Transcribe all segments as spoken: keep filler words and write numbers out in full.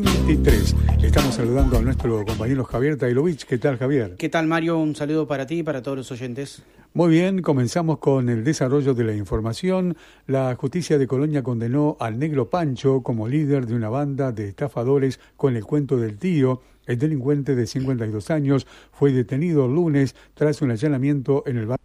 veintitrés. Estamos saludando a nuestro compañero Javier Tailovich. ¿Qué tal, Javier? ¿Qué tal, Mario? Un saludo para ti y para todos los oyentes. Muy bien, comenzamos con el desarrollo de la información. La justicia de Colonia condenó al Negro Pancho como líder de una banda de estafadores con el cuento del tío. El delincuente de cincuenta y dos años fue detenido el lunes tras un allanamiento en el barrio.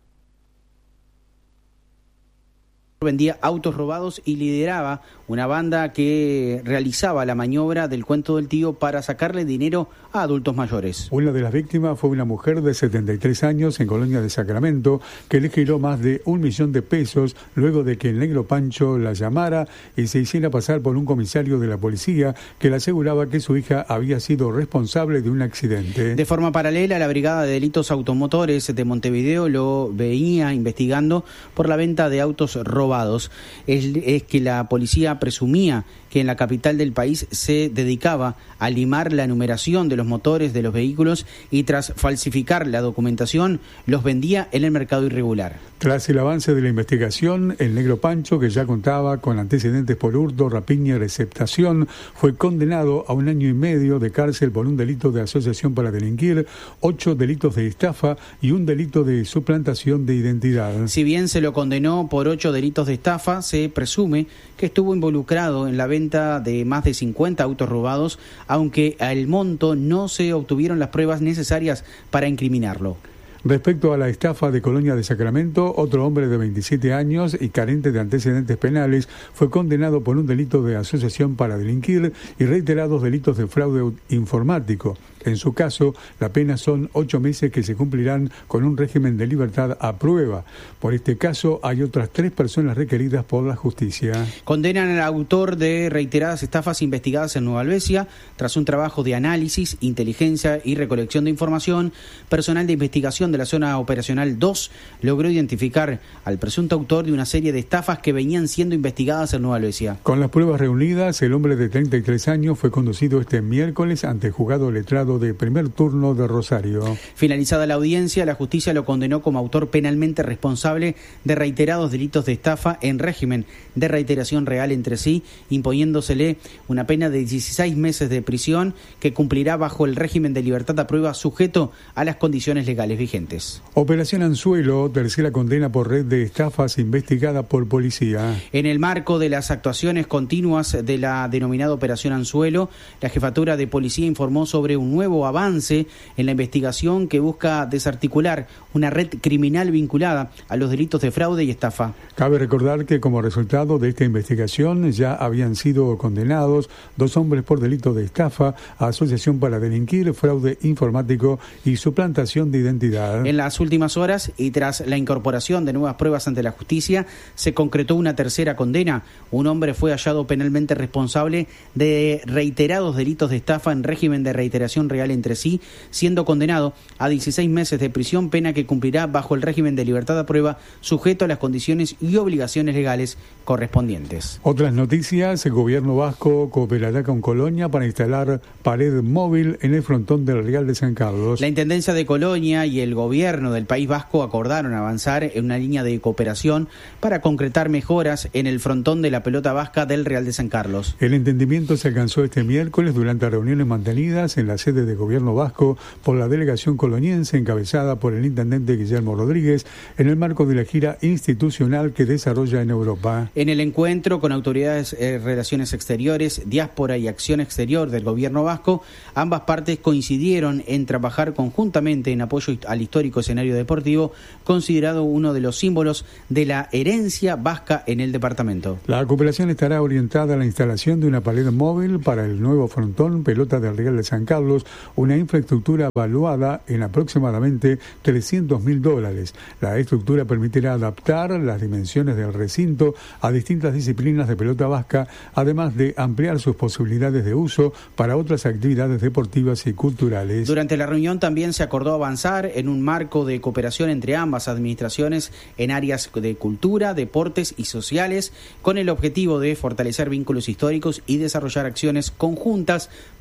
Vendía autos robados y lideraba una banda que realizaba la maniobra del cuento del tío para sacarle dinero a adultos mayores. Una de las víctimas fue una mujer de setenta y tres años en Colonia de Sacramento que le giró más de un millón de pesos luego de que el Negro Pancho la llamara y se hiciera pasar por un comisario de la policía que le aseguraba que su hija había sido responsable de un accidente. De forma paralela, la Brigada de Delitos Automotores de Montevideo lo venía investigando por la venta de autos robados. Es, es que la policía presumía que en la capital del país se dedicaba a limar la numeración de los motores de los vehículos y tras falsificar la documentación los vendía en el mercado irregular. Tras el avance de la investigación, el Negro Pancho, que ya contaba con antecedentes por hurto, rapiña y receptación, fue condenado a un año y medio de cárcel por un delito de asociación para delinquir, ocho delitos de estafa y un delito de suplantación de identidad. Si bien se lo condenó por ocho delitos de estafa, se presume que estuvo involucrado en la venta de más de cincuenta autos robados, aunque al monto no se obtuvieron las pruebas necesarias para incriminarlo. Respecto a la estafa de Colonia de Sacramento, otro hombre de veintisiete años y carente de antecedentes penales fue condenado por un delito de asociación para delinquir y reiterados delitos de fraude informático. En su caso, la pena son ocho meses que se cumplirán con un régimen de libertad a prueba. Por este caso, hay otras tres personas requeridas por la justicia. Condenan al autor de reiteradas estafas investigadas en Nueva Albesia. Tras un trabajo de análisis, inteligencia y recolección de información, personal de investigación de la zona operacional dos logró identificar al presunto autor de una serie de estafas que venían siendo investigadas en Nueva Albesia. Con las pruebas reunidas, el hombre de treinta y tres años fue conducido este miércoles ante el juzgado letrado de primer turno de Rosario. Finalizada la audiencia, la justicia lo condenó como autor penalmente responsable de reiterados delitos de estafa en régimen de reiteración real entre sí, imponiéndosele una pena de dieciséis meses de prisión que cumplirá bajo el régimen de libertad a prueba sujeto a las condiciones legales vigentes. Operación Anzuelo, tercera condena por red de estafas investigada por policía. En el marco de las actuaciones continuas de la denominada Operación Anzuelo, la jefatura de policía informó sobre un nuevo avance en la investigación que busca desarticular una red criminal vinculada a los delitos de fraude y estafa. Cabe recordar que como resultado de esta investigación ya habían sido condenados dos hombres por delito de estafa, asociación para delinquir, fraude informático y suplantación de identidad. En las últimas horas y tras la incorporación de nuevas pruebas ante la justicia, se concretó una tercera condena. Un hombre fue hallado penalmente responsable de reiterados delitos de estafa en régimen de reiteración real entre sí, siendo condenado a dieciséis meses de prisión, pena que cumplirá bajo el régimen de libertad a prueba, sujeto a las condiciones y obligaciones legales correspondientes. Otras noticias: el gobierno vasco cooperará con Colonia para instalar pared móvil en el frontón del Real de San Carlos. La Intendencia de Colonia y el gobierno del País Vasco acordaron avanzar en una línea de cooperación para concretar mejoras en el frontón de la pelota vasca del Real de San Carlos. El entendimiento se alcanzó este miércoles durante reuniones mantenidas en la sede de Gobierno Vasco por la delegación coloniense encabezada por el intendente Guillermo Rodríguez en el marco de la gira institucional que desarrolla en Europa. En el encuentro con autoridades de eh, Relaciones Exteriores, Diáspora y Acción Exterior del Gobierno Vasco, ambas partes coincidieron en trabajar conjuntamente en apoyo al histórico escenario deportivo, considerado uno de los símbolos de la herencia vasca en el departamento. La cooperación estará orientada a la instalación de una pared móvil para el nuevo frontón pelota del Real de San Carlos, una infraestructura valuada en aproximadamente trescientos mil dólares. La estructura permitirá adaptar las dimensiones del recinto a distintas disciplinas de pelota vasca, además de ampliar sus posibilidades de uso para otras actividades deportivas y culturales. Durante la reunión también se acordó avanzar en un marco de cooperación entre ambas administraciones en áreas de cultura, deportes y sociales, con el objetivo de fortalecer vínculos históricos y desarrollar acciones conjuntas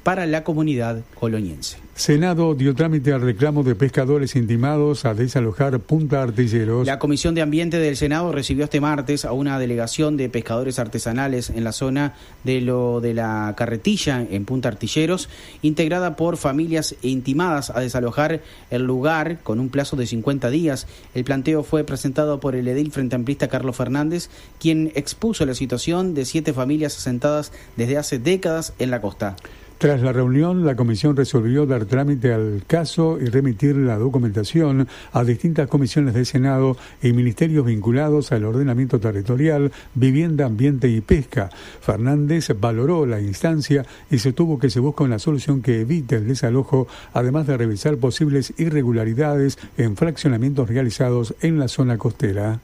para la comunidad coloniense. Senado dio trámite al reclamo de pescadores intimados a desalojar Punta Artilleros. La Comisión de Ambiente del Senado recibió este martes a una delegación de pescadores artesanales en la zona de lo de la Carretilla en Punta Artilleros, integrada por familias intimadas a desalojar el lugar con un plazo de cincuenta días. El planteo fue presentado por el edil Frente Amplista Carlos Fernández, quien expuso la situación de siete familias asentadas desde hace décadas en la costa. Tras la reunión, la comisión resolvió dar trámite al caso y remitir la documentación a distintas comisiones del Senado y ministerios vinculados al ordenamiento territorial, vivienda, ambiente y pesca. Fernández valoró la instancia y sostuvo que se busca una solución que evite el desalojo, además de revisar posibles irregularidades en fraccionamientos realizados en la zona costera.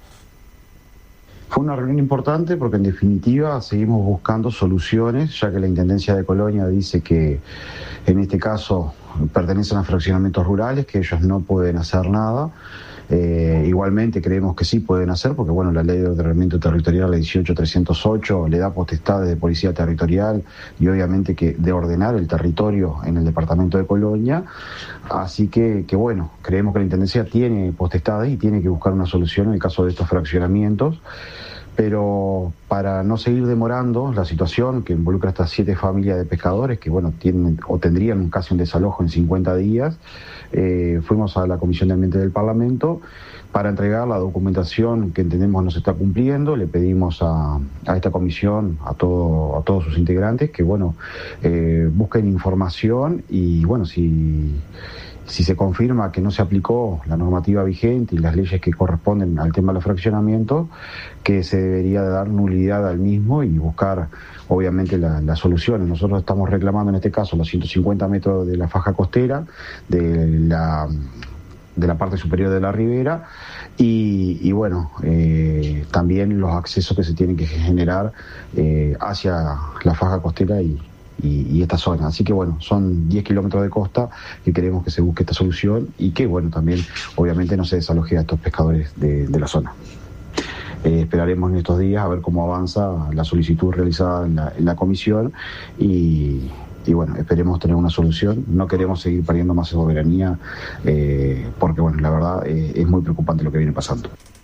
Fue una reunión importante porque en definitiva seguimos buscando soluciones, ya que la Intendencia de Colonia dice que en este caso pertenecen a fraccionamientos rurales, que ellos no pueden hacer nada. Eh, igualmente creemos que sí pueden hacer, porque bueno, la ley de ordenamiento territorial, la dieciocho trescientos ocho, le da potestades de policía territorial y obviamente que de ordenar el territorio en el departamento de Colonia. Así que, que bueno, creemos que la Intendencia tiene potestades y tiene que buscar una solución en el caso de estos fraccionamientos. Pero para no seguir demorando la situación que involucra a estas siete familias de pescadores que bueno tienen o tendrían casi un desalojo en cincuenta días, eh, fuimos a la Comisión de Ambiente del Parlamento para entregar la documentación que entendemos no se está cumpliendo. Le pedimos a, a esta comisión, a, todo, a todos sus integrantes, que bueno eh, busquen información y bueno, si... Si se confirma que no se aplicó la normativa vigente y las leyes que corresponden al tema de los fraccionamientos, que se debería dar nulidad al mismo y buscar, obviamente, las la soluciones. Nosotros estamos reclamando en este caso los ciento cincuenta metros de la faja costera, de la, de la parte superior de la ribera, y, y bueno, eh, también los accesos que se tienen que generar eh, hacia la faja costera y Y, y esta zona. Así que bueno, son diez kilómetros de costa que queremos que se busque esta solución y que bueno, también obviamente no se desaloje a estos pescadores de, de la zona. Eh, esperaremos en estos días a ver cómo avanza la solicitud realizada en la, en la comisión y, y bueno, esperemos tener una solución. No queremos seguir perdiendo más soberanía eh, porque bueno, la verdad eh, es muy preocupante lo que viene pasando.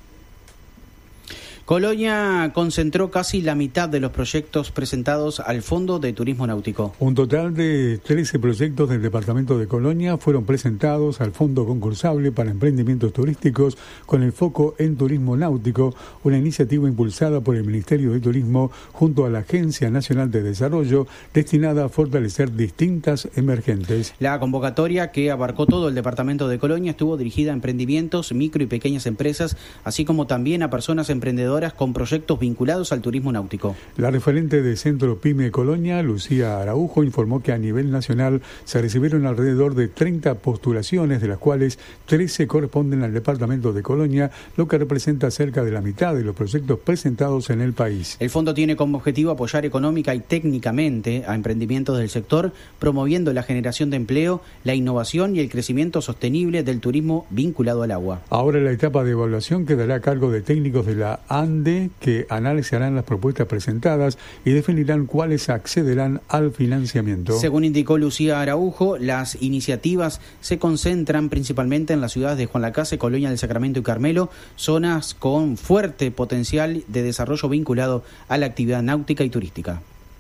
Colonia concentró casi la mitad de los proyectos presentados al Fondo de Turismo Náutico. Un total de trece proyectos del departamento de Colonia fueron presentados al Fondo Concursable para Emprendimientos Turísticos con el foco en turismo náutico, una iniciativa impulsada por el Ministerio de Turismo junto a la Agencia Nacional de Desarrollo, destinada a fortalecer distintas emergentes. La convocatoria, que abarcó todo el departamento de Colonia, estuvo dirigida a emprendimientos, micro y pequeñas empresas, así como también a personas emprendedoras con proyectos vinculados al turismo náutico. La referente de Centro Pyme Colonia, Lucía Araujo, informó que a nivel nacional se recibieron alrededor de treinta postulaciones, de las cuales trece corresponden al departamento de Colonia, lo que representa cerca de la mitad de los proyectos presentados en el país. El fondo tiene como objetivo apoyar económica y técnicamente a emprendimientos del sector, promoviendo la generación de empleo, la innovación y el crecimiento sostenible del turismo vinculado al agua. Ahora la etapa de evaluación quedará a cargo de técnicos de la A N D E, que analizarán las propuestas presentadas y definirán cuáles accederán al financiamiento. Según indicó Lucía Araujo, las iniciativas se concentran principalmente en las ciudades de Juan Lacase, Colonia del Sacramento y Carmelo, zonas con fuerte potencial de desarrollo vinculado a la actividad náutica y turística.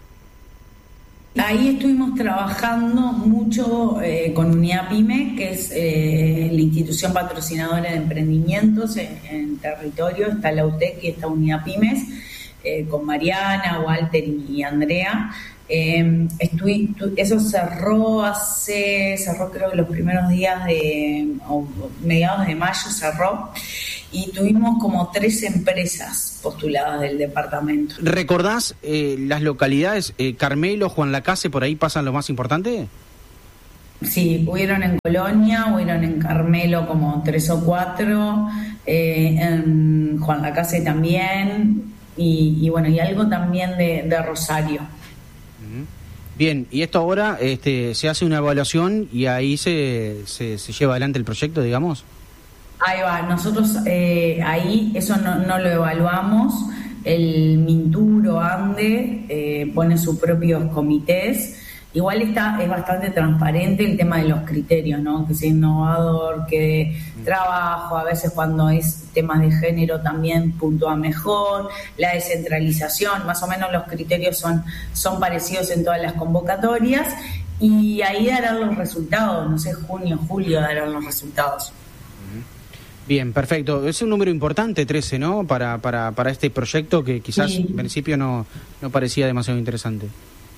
Ahí estuvimos trabajando mucho eh, con Unidad Pyme, que es eh, la institución patrocinadora de emprendimientos en, en territorio. Está la U T E C y está Unidad Pymes, eh, con Mariana, Walter y Andrea. Eh, estuve, eso cerró hace, cerró creo que los primeros días de, o mediados de mayo cerró, y tuvimos como tres empresas postuladas del departamento. ¿Recordás eh, las localidades? Eh, Carmelo, Juan Lacase, ¿por ahí pasan lo más importante? Sí, hubieron en Colonia, hubieron en Carmelo como tres o cuatro, eh, en Juan Lacase también, y, y bueno, y algo también de, de Rosario. Bien, y esto ahora este, se hace una evaluación y ahí se, se, se lleva adelante el proyecto, digamos. Ahí va, nosotros eh, ahí eso no, no lo evaluamos, el Minturo Ande eh, pone sus propios comités Igual está, es bastante transparente el tema de los criterios, ¿no? Que sea innovador, que trabajo, a veces cuando es temas de género también puntúa mejor, la descentralización, más o menos los criterios son, son parecidos en todas las convocatorias, y ahí darán los resultados, no sé, junio, julio darán los resultados. Bien, perfecto. Es un número importante, trece, ¿no? Para, para, para este proyecto que quizás sí. En principio no, no parecía demasiado interesante.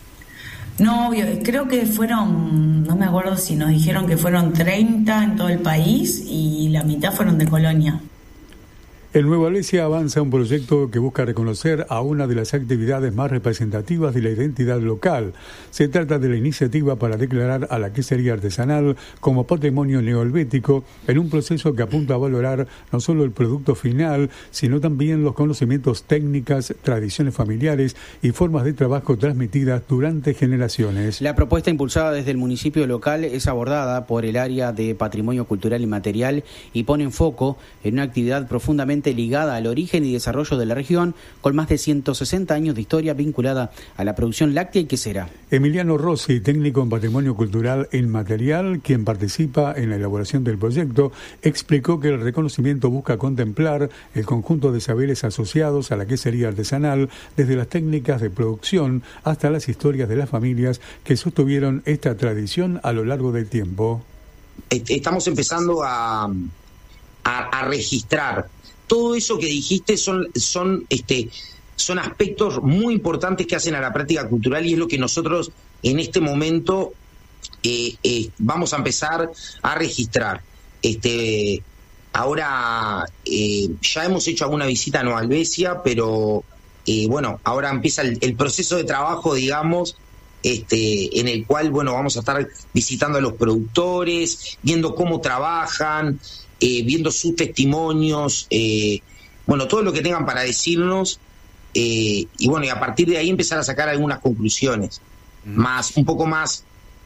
No, obvio, creo que fueron, no me acuerdo si nos dijeron que fueron treinta en todo el país y la mitad fueron de Colonia. En Nueva Alesia avanza un proyecto que busca reconocer a una de las actividades más representativas de la identidad local. Se trata de la iniciativa para declarar a la quesería artesanal como patrimonio neohelvético en un proceso que apunta a valorar no solo el producto final, sino también los conocimientos técnicas, tradiciones familiares y formas de trabajo transmitidas durante generaciones. La propuesta impulsada desde el municipio local es abordada por el área de Patrimonio Cultural y Material y pone en foco en una actividad profundamente ligada al origen y desarrollo de la región, con más de ciento sesenta años de historia vinculada a la producción láctea y quesera. Emiliano Rossi, técnico en Patrimonio Cultural e Inmaterial, quien participa en la elaboración del proyecto, explicó que el reconocimiento busca contemplar el conjunto de saberes asociados a la quesería artesanal, desde las técnicas de producción hasta las historias de las familias que sostuvieron esta tradición a lo largo del tiempo. Estamos empezando a, a, a registrar todo eso que dijiste. Son, son, este, son aspectos muy importantes que hacen a la práctica cultural, y es lo que nosotros en este momento eh, eh, vamos a empezar a registrar. Este, ahora eh, ya hemos hecho alguna visita a Nueva Helvecia, pero eh, bueno, ahora empieza el, el proceso de trabajo, digamos, este, en el cual, bueno, vamos a estar visitando a los productores, viendo cómo trabajan, Eh, viendo sus testimonios, eh, bueno, todo lo que tengan para decirnos, eh, y bueno, y a partir de ahí empezar a sacar algunas conclusiones, mm. más, un poco más.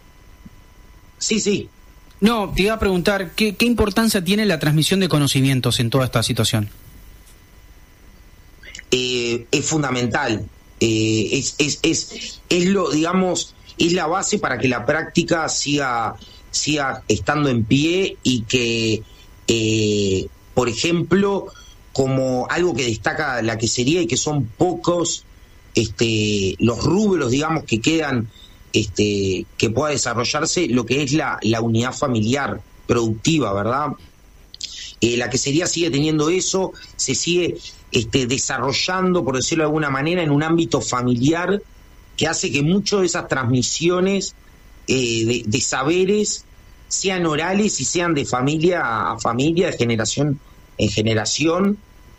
Sí, sí. No, te iba a preguntar, ¿qué, qué importancia tiene la transmisión de conocimientos en toda esta situación? Eh, es fundamental, eh, es, es, es, es lo, digamos, es la base para que la práctica siga, siga estando en pie, y que Eh, por ejemplo, como algo que destaca la quesería, y que son pocos este, los rubros, digamos, que quedan, este, que pueda desarrollarse, lo que es la, la unidad familiar productiva, ¿verdad? Eh, la quesería sigue teniendo eso, se sigue este, desarrollando, por decirlo de alguna manera, en un ámbito familiar, que hace que muchas de esas transmisiones eh, de, de saberes sean orales y sean de familia a familia, de generación en generación,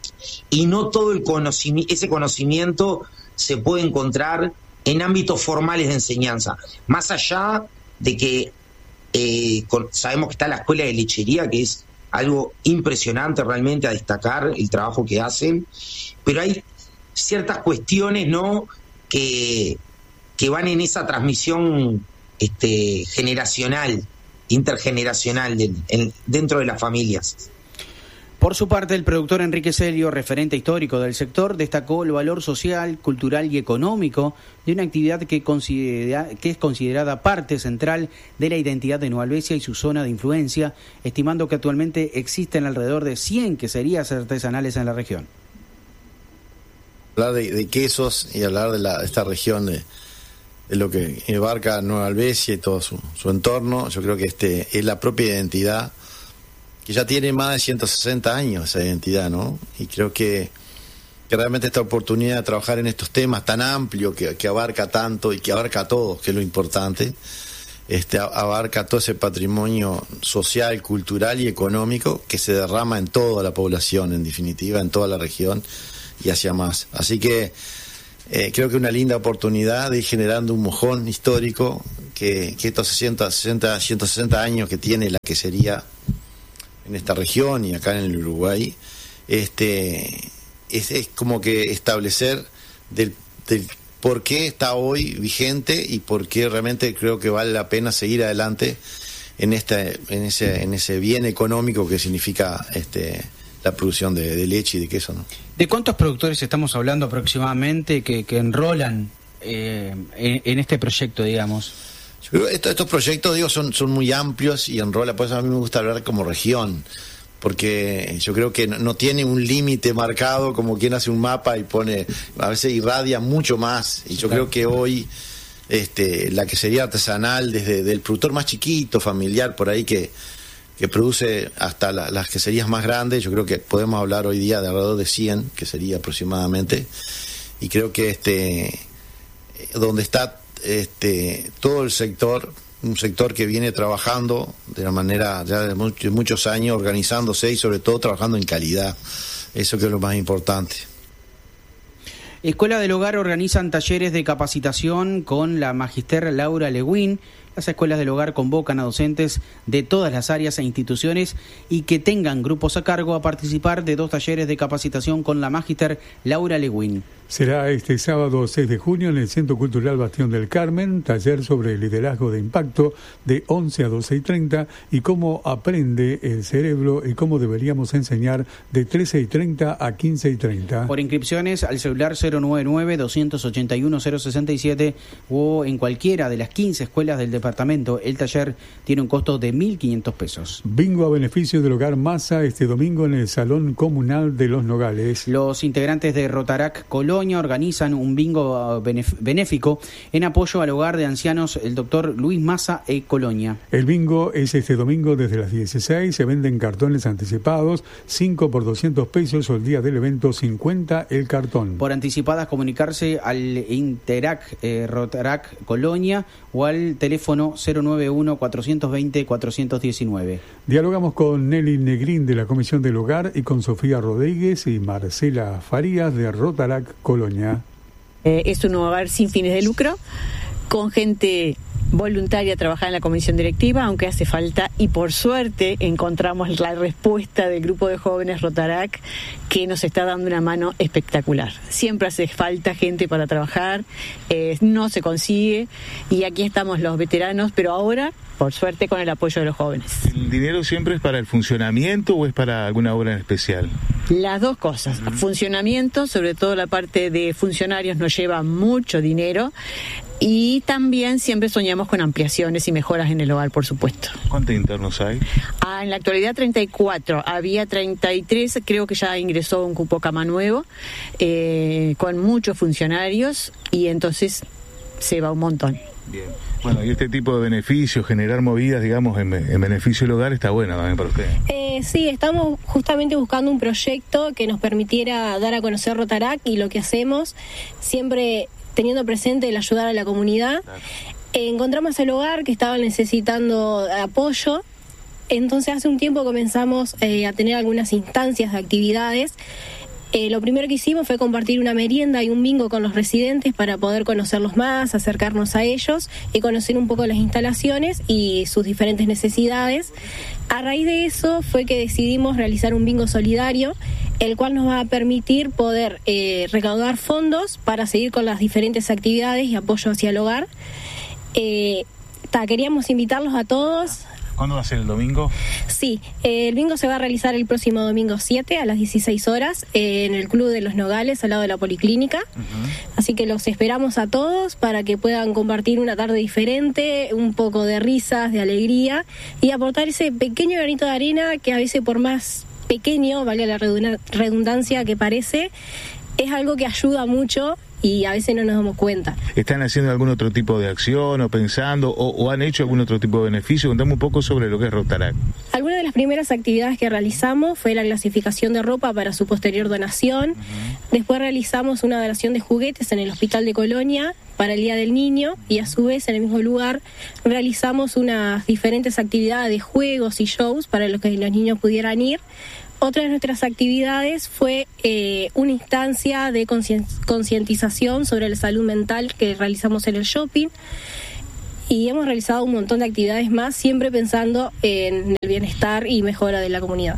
y no todo el conocimiento, ese conocimiento se puede encontrar en ámbitos formales de enseñanza, más allá de que eh, con, sabemos que está la escuela de lechería, que es algo impresionante realmente a destacar el trabajo que hacen, pero hay ciertas cuestiones, ¿no?, que, que van en esa transmisión este, generacional, intergeneracional de, en, dentro de las familias. Por su parte, el productor Enrique Celio, referente histórico del sector, destacó el valor social, cultural y económico de una actividad que, considera, que es considerada parte central de la identidad de Nueva Helvecia y su zona de influencia, estimando que actualmente existen alrededor de cien queserías artesanales en la región. Hablar de, de quesos y hablar de, la, de esta región de, de lo que abarca Nueva Helvecia y todo su, su entorno, yo creo que este es la propia identidad, que ya tiene más de ciento sesenta años esa identidad, ¿no? Y creo que, que realmente esta oportunidad de trabajar en estos temas tan amplios, que, que abarca tanto y que abarca a todos, que es lo importante, este abarca todo ese patrimonio social, cultural y económico que se derrama en toda la población, en definitiva, en toda la región y hacia más. Así que eh, creo que una linda oportunidad de ir generando un mojón histórico que, que estos ciento sesenta, ciento sesenta años que tiene la quesería en esta región y acá en el Uruguay, este es, es como que establecer del, del por qué está hoy vigente y por qué realmente creo que vale la pena seguir adelante en este en ese en ese bien económico que significa este la producción de, de leche y de queso, ¿no? ¿De cuántos productores estamos hablando aproximadamente que, que enrolan eh, en, en este proyecto, digamos? Yo creo que estos, estos proyectos, digo, son, son muy amplios y en Rola, por eso a mí me gusta hablar como región, porque yo creo que no, no tiene un límite marcado como quien hace un mapa y pone, a veces irradia mucho más, y yo creo que hoy este, la que sería artesanal, desde del productor más chiquito, familiar, por ahí que, que produce hasta la, las queserías más grandes, yo creo que podemos hablar hoy día de alrededor de cien, que sería aproximadamente, y creo que este donde está este todo el sector, un sector que viene trabajando de una manera ya de muchos, muchos años, organizándose y sobre todo trabajando en calidad. Eso que es lo más importante. Escuela del Hogar organizan talleres de capacitación con la magister Laura Lewin. Las escuelas del hogar convocan a docentes de todas las áreas e instituciones y que tengan grupos a cargo a participar de dos talleres de capacitación con la magister Laura Lewin. Será este sábado seis de junio en el Centro Cultural Bastión del Carmen, taller sobre liderazgo de impacto de once a doce y treinta y cómo aprende el cerebro y cómo deberíamos enseñar de trece y treinta a quince y treinta. Por inscripciones al celular cero nueve nueve, dos ocho uno, cero seis siete o en cualquiera de las quince escuelas del departamento. El taller tiene un costo de mil quinientos pesos. Bingo a beneficio del Hogar Masa este domingo en el Salón Comunal de Los Nogales. Los integrantes de Rotarac Colonia organizan un bingo benef- benéfico en apoyo al hogar de ancianos el doctor Luis Massa e Colonia. El bingo es este domingo desde las dieciséis, se venden cartones anticipados, cinco por doscientos pesos o el día del evento cincuenta el cartón. Por anticipadas comunicarse al Interac eh, Rotarac Colonia o al teléfono cero nueve uno, cuatro dos cero, cuatro uno nueve. Dialogamos con Nelly Negrín de la Comisión del Hogar y con Sofía Rodríguez y Marcela Farías de Rotarac Colonia. Eh, es un hogar sin fines de lucro, con gente voluntaria a trabajar en la comisión directiva, aunque hace falta, y por suerte encontramos la respuesta del grupo de jóvenes Rotarac que nos está dando una mano espectacular. Siempre hace falta gente para trabajar, eh, no se consigue, y aquí estamos los veteranos, pero ahora, por suerte, con el apoyo de los jóvenes. ¿El dinero siempre es para el funcionamiento o es para alguna obra en especial? Las dos cosas. Uh-huh. Funcionamiento, sobre todo la parte de funcionarios, nos lleva mucho dinero. Y también siempre soñamos con ampliaciones y mejoras en el hogar, por supuesto. ¿Cuántos internos hay? Ah, en la actualidad treinta y cuatro, había treinta y tres, creo que ya ingresó un cupo cama nuevo, eh, con muchos funcionarios, y entonces se va un montón. Bien. Bueno, y este tipo de beneficios, generar movidas, digamos, en, en beneficio del hogar, está bueno también para ustedes. Eh, sí, estamos justamente buscando un proyecto que nos permitiera dar a conocer Rotarac y lo que hacemos, siempre teniendo presente el ayudar a la comunidad. Claro. Eh, encontramos el hogar que estaba necesitando apoyo, entonces hace un tiempo comenzamos eh, a tener algunas instancias de actividades. Eh, lo primero que hicimos fue compartir una merienda y un bingo con los residentes para poder conocerlos más, acercarnos a ellos y conocer un poco las instalaciones y sus diferentes necesidades. A raíz de eso fue que decidimos realizar un bingo solidario, el cual nos va a permitir poder eh, recaudar fondos para seguir con las diferentes actividades y apoyo hacia el hogar. Eh, ta, queríamos invitarlos a todos. ¿Cuándo va a ser el domingo? Sí, eh, el bingo se va a realizar el próximo domingo siete a las dieciséis horas eh, en el Club de los Nogales, al lado de la Policlínica. Uh-huh. Así que los esperamos a todos para que puedan compartir una tarde diferente, un poco de risas, de alegría y aportar ese pequeño granito de arena que a veces, por más pequeño, valga la redundancia que parece, es algo que ayuda mucho y a veces no nos damos cuenta. ¿Están haciendo algún otro tipo de acción o pensando o, o han hecho algún otro tipo de beneficio? Contame un poco sobre lo que es Rotarac. Algunas de las primeras actividades que realizamos fue la clasificación de ropa para su posterior donación. Uh-huh. Después realizamos una donación de juguetes en el Hospital de Colonia para el Día del Niño y a su vez en el mismo lugar realizamos unas diferentes actividades de juegos y shows para los que los niños pudieran ir. Otra de nuestras actividades fue eh, una instancia de concientización sobre la salud mental que realizamos en el shopping, y hemos realizado un montón de actividades más, siempre pensando en el bienestar y mejora de la comunidad.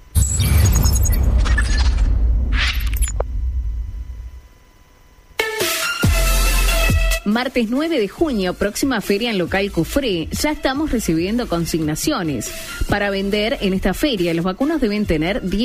Martes nueve de junio, próxima feria en local Cufré. Ya estamos recibiendo consignaciones. Para vender en esta feria, los vacunos deben tener diez